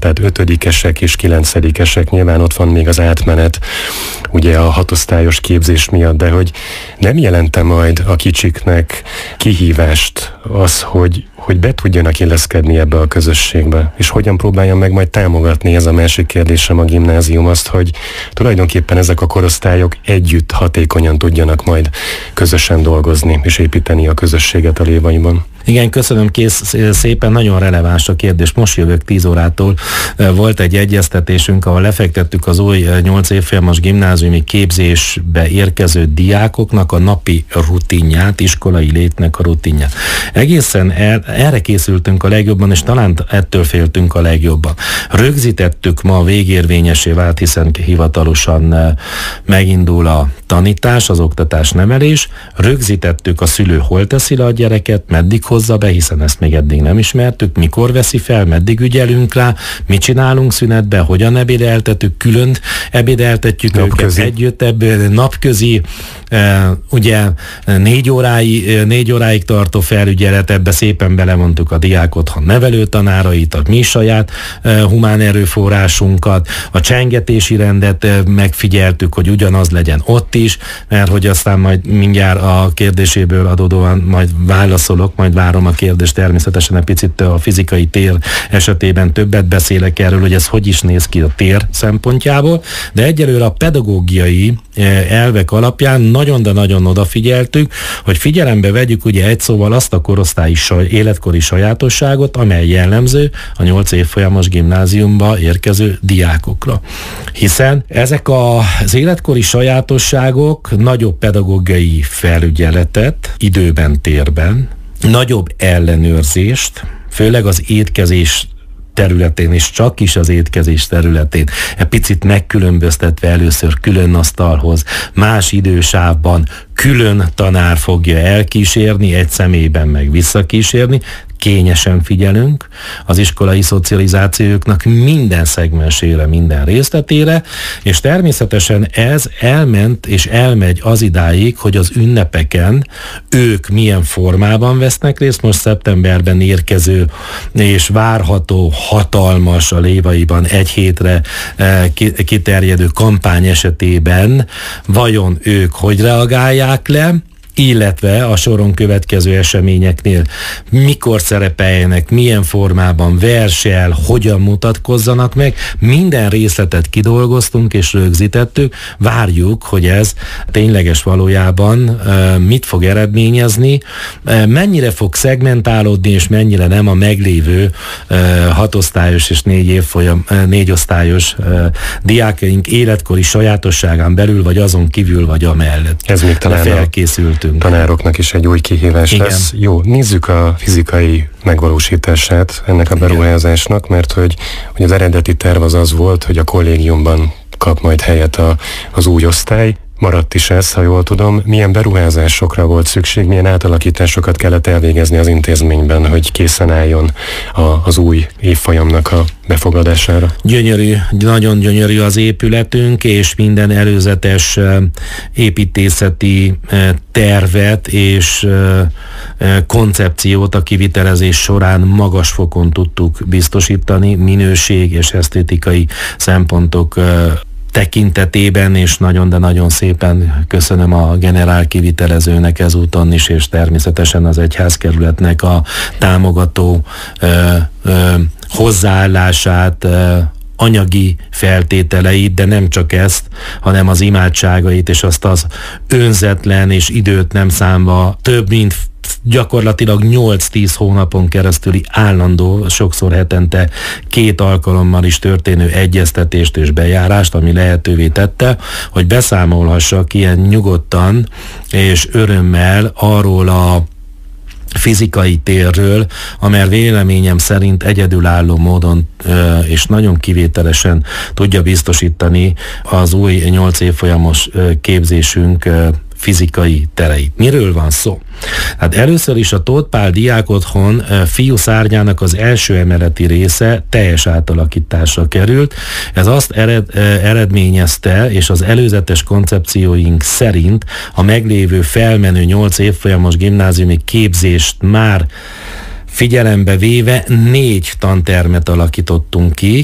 tehát 5-esek és 9-esek, nyilván ott van még az átmenet, ugye a 6 osztályos képzés miatt, de hogy nem jelente majd a kicsiknek kihívást az, hogy be tudjanak illeszkedni ebbe a közösségbe, és hogyan próbálja meg majd támogatni, ez a másik kérdésem a gimnázium, azt, hogy tulajdonképpen ezek a korosztályok együtt hatékonyan tudjanak majd közösen dolgozni, és építeni a közösséget a Lévaiban. Igen, köszönöm, szépen, nagyon releváns a kérdés. Most jövök 10 órától. Volt egy egyeztetésünk, ahol lefektettük az új 8 évfolyamos gimnáziumi képzésbe érkező diákoknak a napi rutinját, iskolai létnek a rutinját. Egészen erre készültünk a legjobban, és talán ettől féltünk a legjobban. Rögzítettük, ma végérvényessé vált, hiszen hivatalosan megindul a tanítás, az oktatás, nevelés. Rögzítettük, a szülő hol teszi le a gyereket, meddig hozza be, hiszen ezt még eddig nem ismertük, mikor veszi fel, meddig ügyelünk rá, mit csinálunk szünetben, hogyan ebédeltetünk, külön ebédeltetjük napközi. Őket együtt, ebből napközi, ugye 4 óráig tartó felügyelet, ebbe szépen belemondtuk a diák otthon nevelőtanárait, a mi saját humán erőforrásunkat, a csengetési rendet megfigyeltük, hogy ugyanaz legyen ott is, mert hogy aztán majd mindjárt a kérdéséből adódóan majd válaszolok, majd várom a kérdést, természetesen egy picit a fizikai tér esetében többet beszélek erről, hogy ez hogy is néz ki a tér szempontjából, de egyelőre a pedagógiai elvek alapján nagyon, de nagyon odafigyeltük, hogy figyelembe vegyük ugye egy szóval azt a korosztályi életkori sajátosságot, amely jellemző a 8 évfolyamos gimnáziumba érkező diákokra. Hiszen ezek az életkori sajátosságok nagyobb pedagógiai felügyeletet időben, térben, nagyobb ellenőrzést, főleg az étkezés területén, és csak is az étkezés területén, egy picit megkülönböztetve először külön asztalhoz, más idősávban külön tanár fogja elkísérni, egy személyben meg visszakísérni, kényesen figyelünk az iskolai szocializációknak minden szegmensére, minden részletére, és természetesen ez elment és elmegy az idáig, hogy az ünnepeken ők milyen formában vesznek részt. Most szeptemberben érkező és várható hatalmas, a Lévaiban egy hétre kiterjedő kampány esetében vajon ők hogy reagálják le, illetve a soron következő eseményeknél mikor szerepeljenek, milyen formában, verssel, hogyan mutatkozzanak meg. Minden részletet kidolgoztunk és rögzítettük. Várjuk, hogy ez tényleges valójában mit fog eredményezni, mennyire fog szegmentálódni, és mennyire nem a meglévő 6 osztályos és 4 osztályos diákaink életkori sajátosságán belül, vagy azon kívül, vagy amellett. Ez még talán felkészültünk. Tanároknak is egy új kihívás lesz. Jó, nézzük a fizikai megvalósítását ennek a beruházásnak, mert hogy az eredeti terv az volt, hogy a kollégiumban kap majd helyet az új osztály. Maradt is ez, ha jól tudom. Milyen beruházásokra volt szükség, milyen átalakításokat kellett elvégezni az intézményben, hogy készen álljon az új évfolyamnak a befogadására? Gyönyörű, nagyon gyönyörű az épületünk, és minden előzetes építészeti tervet és koncepciót a kivitelezés során magas fokon tudtuk biztosítani, minőség és esztétikai szempontok tekintetében, és nagyon, de nagyon szépen köszönöm a generál kivitelezőnek ezúton is, és természetesen az egyházkerületnek a támogató hozzáállását, anyagi feltételeit, de nem csak ezt, hanem az imádságait, és azt az önzetlen és időt nem számva több mint gyakorlatilag 8-10 hónapon keresztüli állandó, sokszor hetente 2 alkalommal is történő egyeztetést és bejárást, ami lehetővé tette, hogy beszámolhassak ilyen nyugodtan és örömmel arról a fizikai térről, amely véleményem szerint egyedülálló módon és nagyon kivételesen tudja biztosítani az új 8 évfolyamos képzésünk fizikai tereit. Miről van szó? Hát először is a Tóth Pál diákotthon fiú szárnyának az első emeleti része teljes átalakításra került. Ez azt eredményezte, és az előzetes koncepcióink szerint a meglévő felmenő 8 évfolyamos gimnáziumi képzést már figyelembe véve 4 tantermet alakítottunk ki,